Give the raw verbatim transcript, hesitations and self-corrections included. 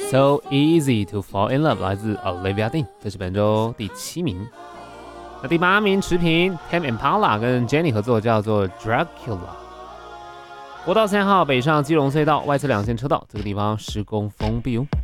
So Easy to Fall in Love 来自 Olivia Dean， 这是本周第七名。那第八名持平 Tame Impala 跟 Jenny 合作，叫做 Dracula。国道三号北上基隆隧道外侧两线车道，这个地方施工封闭哦。